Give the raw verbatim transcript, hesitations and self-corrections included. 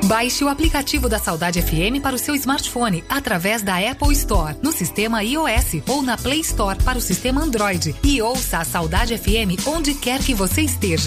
Baixe o aplicativo da Saudade F M para o seu smartphone através da Apple Store, no sistema iOS ou na Play Store para o sistema Android e ouça a Saudade F M onde quer que você esteja.